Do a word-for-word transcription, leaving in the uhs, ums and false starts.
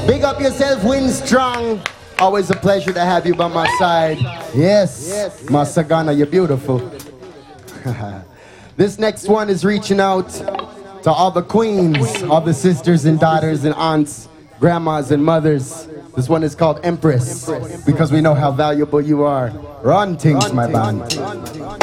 Big up yourself, Win Strong. Always a pleasure to have you by my side. Yes, yes. Masagana, you're beautiful. This next one is reaching out to all the queens, all the sisters and daughters and aunts, grandmas and mothers. This one is called Empress, because we know how valuable you are. Run things, my band.